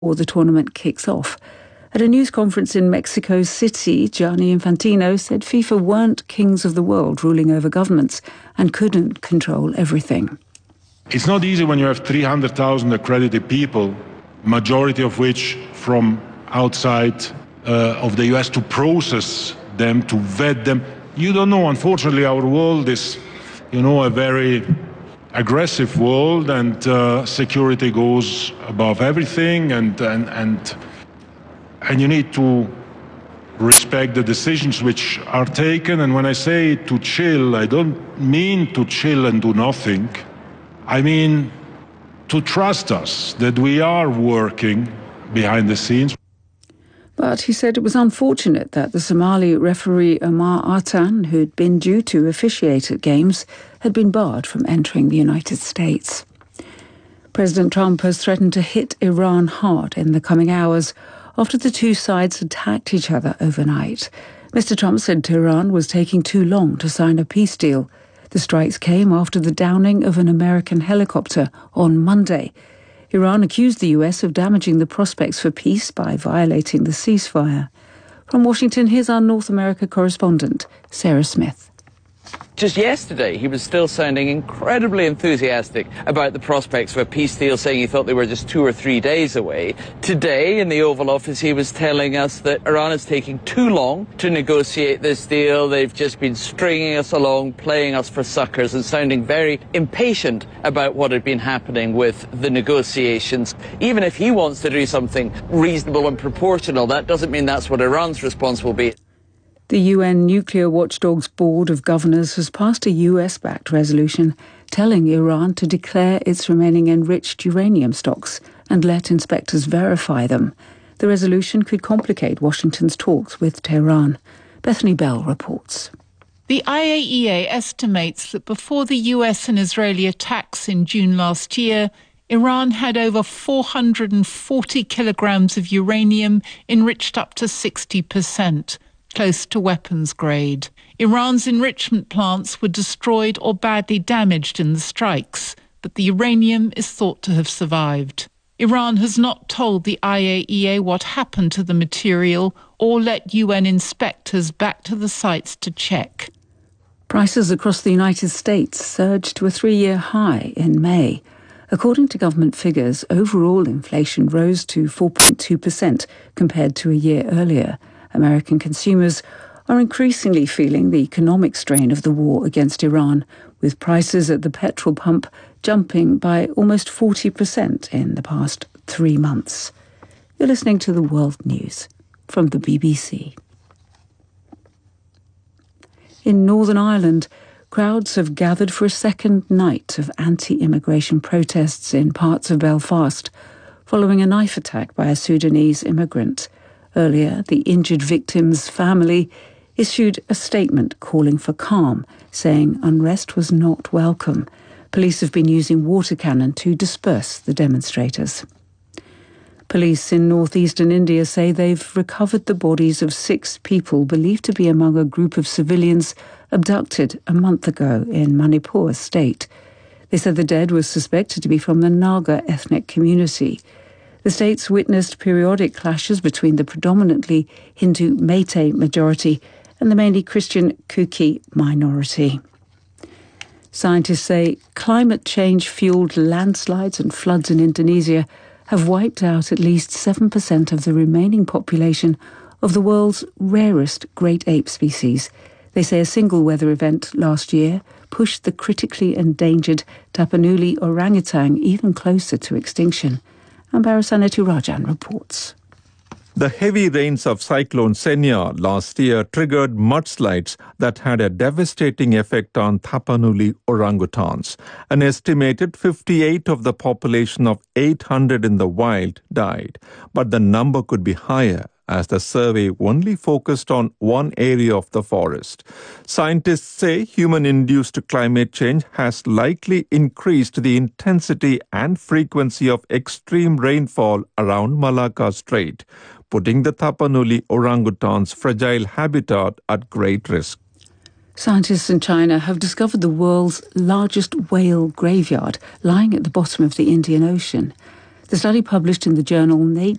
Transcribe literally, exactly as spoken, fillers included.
before the tournament kicks off. At a news conference in Mexico City, Gianni Infantino said FIFA weren't kings of the world ruling over governments and couldn't control everything. It's not easy when you have three hundred thousand accredited people, majority of which from outside uh, of the U S, to process them, to vet them. You don't know. Unfortunately, our world is, you know, a very aggressive world, and uh, security goes above everything, and, and, and, and you need to respect the decisions which are taken. And when I say to chill, I don't mean to chill and do nothing. I mean to trust us that we are working behind the scenes. But he said it was unfortunate that the Somali referee Omar Artan, who'd been due to officiate at games, had been barred from entering the United States. President Trump has threatened to hit Iran hard in the coming hours after the two sides attacked each other overnight. Mister Trump said Tehran was taking too long to sign a peace deal. The strikes came after the downing of an American helicopter on Monday. Iran accused the U S of damaging the prospects for peace by violating the ceasefire. From Washington, here's our North America correspondent, Sarah Smith. Just yesterday, he was still sounding incredibly enthusiastic about the prospects of a peace deal, saying he thought they were just two or three days away. Today, in the Oval Office, he was telling us that Iran is taking too long to negotiate this deal. They've just been stringing us along, playing us for suckers, and sounding very impatient about what had been happening with the negotiations. Even if he wants to do something reasonable and proportional, that doesn't mean that's what Iran's response will be. The U N Nuclear Watchdog's Board of Governors has passed a U S-backed resolution telling Iran to declare its remaining enriched uranium stocks and let inspectors verify them. The resolution could complicate Washington's talks with Tehran. Bethany Bell reports. The I A E A estimates that before the U S and Israeli attacks in June last year, Iran had over four hundred forty kilograms of uranium enriched up to sixty percent. Close to weapons grade. Iran's enrichment plants were destroyed or badly damaged in the strikes, but the uranium is thought to have survived. Iran has not told the I A E A what happened to the material or let U N inspectors back to the sites to check. Prices across the United States surged to a three-year high in May. According to government figures, overall inflation rose to four point two percent compared to a year earlier. American consumers are increasingly feeling the economic strain of the war against Iran, with prices at the petrol pump jumping by almost forty percent in the past three months. You're listening to the World News from the B B C. In Northern Ireland, crowds have gathered for a second night of anti-immigration protests in parts of Belfast, following a knife attack by a Sudanese immigrant. Earlier, the injured victim's family issued a statement calling for calm, saying unrest was not welcome. Police have been using water cannon to disperse the demonstrators. Police in northeastern India say they've recovered the bodies of six people believed to be among a group of civilians abducted a month ago in Manipur state. They said the dead was suspected to be from the Naga ethnic community. The state's witnessed periodic clashes between the predominantly Hindu Meitei majority and the mainly Christian Kuki minority. Scientists say climate change-fueled landslides and floods in Indonesia have wiped out at least seven percent of the remaining population of the world's rarest great ape species. They say a single weather event last year pushed the critically endangered Tapanuli orangutan even closer to extinction. And Barasanatu Rajan reports. The heavy rains of Cyclone Senya last year triggered mudslides that had a devastating effect on Tapanuli orangutans. An estimated fifty-eight of the population of eight hundred in the wild died, but the number could be higher as the survey only focused on one area of the forest. Scientists say human-induced climate change has likely increased the intensity and frequency of extreme rainfall around Malacca Strait, putting the Tapanuli orangutan's fragile habitat at great risk. Scientists in China have discovered the world's largest whale graveyard lying at the bottom of the Indian Ocean. The study, published in the journal Nature